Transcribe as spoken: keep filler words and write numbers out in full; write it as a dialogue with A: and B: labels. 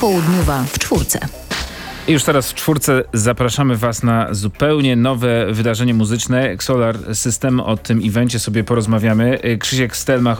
A: Popołudniowa w czwórce.
B: I już teraz w czwórce zapraszamy Was na zupełnie nowe wydarzenie muzyczne. Solar System, o tym evencie sobie porozmawiamy. Krzysiek Stelmach